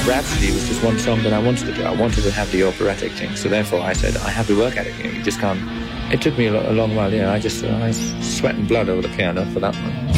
Rhapsody was just one song that I wanted to do. I wanted to have the operatic thing, so therefore I said I have to work at it. You just can't. It took me a long while. I sweat and blood over the piano for that one.